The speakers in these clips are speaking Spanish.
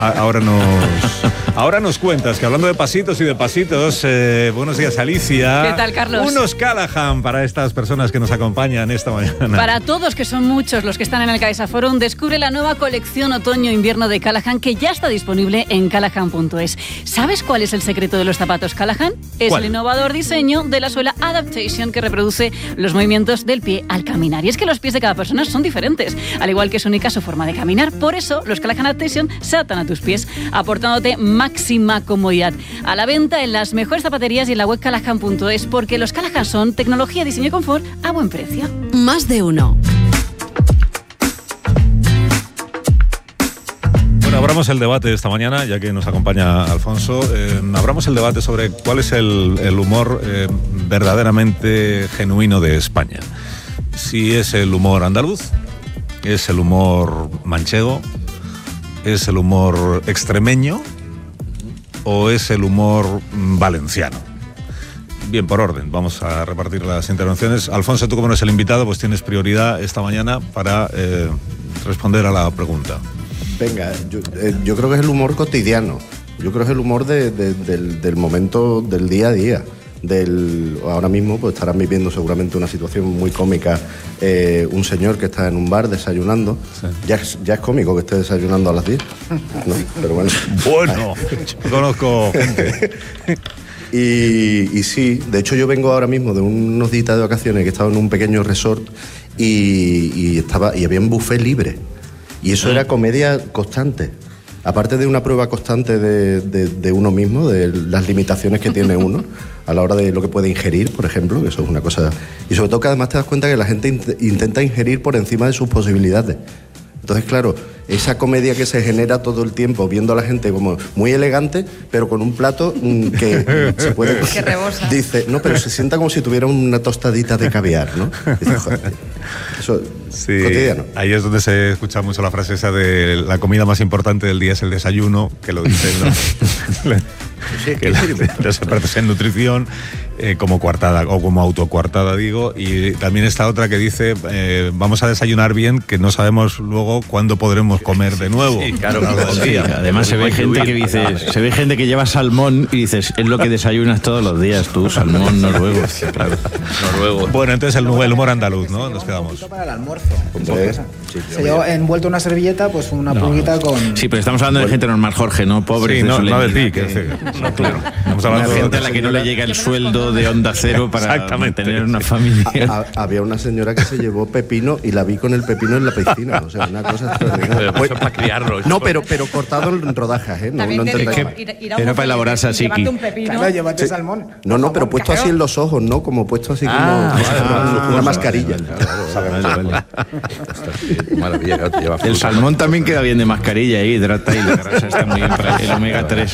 Ahora nos cuentas que hablando de pasitos y de pasitos, buenos días, Alicia. ¿Qué tal, Carlos? Unos Callahan para estas personas que nos acompañan esta mañana. Para todos, que son muchos los que están en el CaixaForum, Forum, descubre la nueva colección otoño-invierno de Callahan, que ya está disponible en callahan.es. ¿Sabes cuál es el secreto de los zapatos Callahan? Es ¿Cuál? el innovador diseño de la suela Adaptation, que reproduce los movimientos del pie al caminar. Y es que los pies de cada persona son diferentes, al igual que es única su forma de caminar. Por eso, los Callahan Adaptation se adaptan a tus pies, aportándote máxima comodidad. A la venta en las mejores zapaterías y en la web callahan.es, porque los Callahan son tecnología, diseño y confort a buen precio. Más de uno. Bueno, abramos el debate esta mañana, ya que nos acompaña Alfonso. Abramos el debate sobre cuál es el humor verdaderamente genuino de España. Si es el humor andaluz, es el humor manchego, es el humor extremeño o es el humor valenciano. Bien, por orden, vamos a repartir las intervenciones. Alfonso, tú como eres el invitado, pues tienes prioridad esta mañana para responder a la pregunta. Venga, yo creo que es el humor cotidiano. Yo creo que es el humor del momento, del día a día. Ahora mismo pues estarán viviendo seguramente una situación muy cómica, un señor que está en un bar desayunando. Sí. Ya es cómico que esté desayunando a las 10, ¿no? Pero bueno. Bueno, yo conozco gente. Y sí, de hecho yo vengo ahora mismo de unos días de vacaciones que estaba en un pequeño resort y había un buffet libre. Y eso era comedia constante. Aparte de una prueba constante de uno mismo, de las limitaciones que tiene uno a la hora de lo que puede ingerir, por ejemplo, que eso es una cosa. Y sobre todo que además te das cuenta que la gente intenta ingerir por encima de sus posibilidades. Entonces, claro, esa comedia que se genera todo el tiempo viendo a la gente como muy elegante, pero con un plato que se puede... Que rebosa. Dice, no, pero se sienta como si tuviera una tostadita de caviar, ¿no? Dice, joder, eso sí, cotidiano. Ahí es donde se escucha mucho la frase esa de la comida más importante del día es el desayuno, que lo dicen los expertos en nutrición, como coartada o como autocoartada, digo. Y también está otra que dice vamos a desayunar bien, que no sabemos luego cuándo podremos comer de nuevo. Sí, claro, sí. Además se ve gente que dice, se ve gente que lleva salmón y dices, es lo que desayunas todos los días tú, salmón noruego. Claro. Noruego. Bueno, entonces el humor andaluz, ¿no? Nos quedamos. Para el almuerzo. Se lleva envuelto una servilleta, pues una pulguita con... Sí, pero estamos hablando de gente normal, Jorge, no pobres. Sí, no de ti, no, claro. Estamos hablando de gente a la que no le llega el sueldo de Onda Cero para mantener una familia. Había una señora que se llevó pepino y la vi con el pepino en la piscina. O sea, una cosa extraordinaria. Pues para criarlo. No, pero cortado en rodajas, ¿eh? No era para elaborar salsiqui. Claro, llévate salmón. No, pero puesto así en los ojos, ¿no? Como puesto así como una mascarilla. El salmón también queda bien de mascarilla, hidrata y la grasa está muy bien para el omega 3.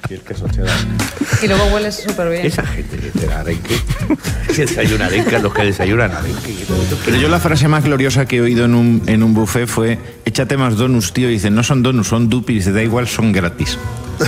Y luego huele súper bien. Esa gente que te da arenque, que desayuna arenque, los que desayunan arenque. Pero yo la frase más gloriosa que he oído en un buffet fue: échate más donuts, tío. Y dicen, no son donuts, son dupis. Dice, da igual, son gratis.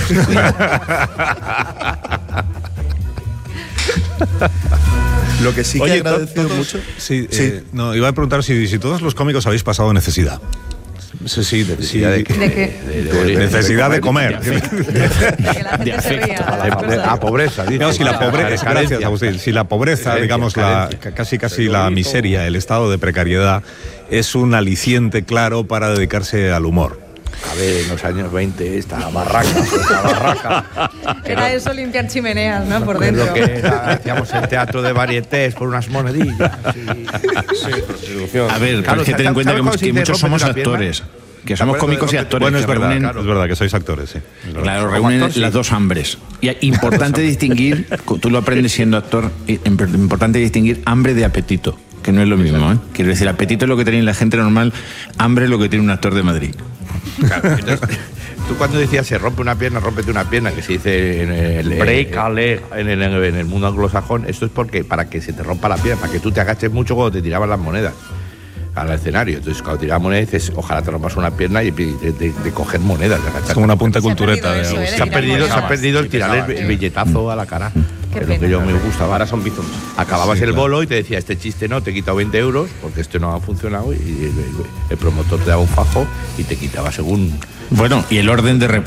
Lo que sí que he agradecido mucho... Sí. No, iba a preguntar si todos los cómicos habéis pasado necesidad. Sí, necesidad de qué. Necesidad de comer. De afecto. A pobreza, dice. No, si la pobreza, gracias Agustín, si la pobreza, digamos, casi la miseria, el estado de precariedad, es un aliciente claro para dedicarse al humor. A ver, en los años 20, esta barraca. Era eso, limpiar chimeneas, ¿no? Por dentro. Lo que era, hacíamos el teatro de varietés por unas monedillas. Sí, prostitución. A ver, claro, es que ten en cuenta que muchos somos actores. Que somos cómicos y actores. Bueno, es verdad que sois actores, sí. Claro, reúnen las dos hambres. Y importante distinguir, tú lo aprendes siendo actor, importante distinguir hambre de apetito, que no es lo mismo, ¿eh? Quiero decir, apetito es lo que tiene la gente normal, hambre es lo que tiene un actor de Madrid. Claro, entonces, tú cuando decías se rompe una pierna, rómpete una pierna, que se dice en el break a leg en el mundo anglosajón, esto es porque para que se te rompa la pierna, para que tú te agaches mucho cuando te tiraban las monedas al escenario. Entonces cuando tirabas monedas dices, ojalá te rompas una pierna y de coger monedas, de agacharte. Es como una punta cultureta de Agustín. Se ha perdido el tirar el billetazo a la cara. Que es lo que yo me gustaba. Ahora son bizums. Acababas el bolo y te decía, este chiste no, te he quitado 20 euros porque esto no ha funcionado, y el promotor te daba un fajo y te quitaba según... Bueno, y el orden de